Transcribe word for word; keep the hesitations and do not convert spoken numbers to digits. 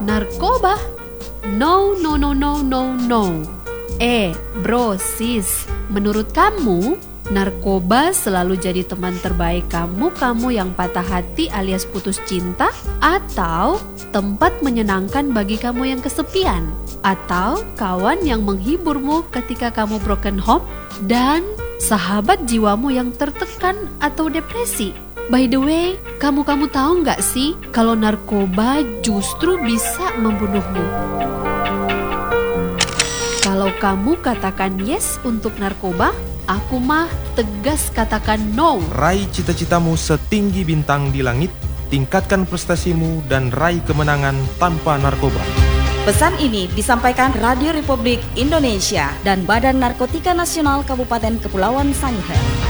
Narkoba? No, no, no, no, no, no. Eh, bro, sis, menurut kamu, narkoba selalu jadi teman terbaik kamu, kamu yang patah hati alias putus cinta? Atau tempat menyenangkan bagi kamu yang kesepian? Atau kawan yang menghiburmu ketika kamu broken home? Dan sahabat jiwamu yang tertekan atau depresi? By the way, kamu-kamu tahu nggak sih kalau narkoba justru bisa membunuhmu? Kalau kamu katakan yes untuk narkoba, aku mah tegas katakan no. Raih cita-citamu setinggi bintang di langit, tingkatkan prestasimu dan raih kemenangan tanpa narkoba. Pesan ini disampaikan Radio Republik Indonesia dan Badan Narkotika Nasional Kabupaten Kepulauan Sangihe.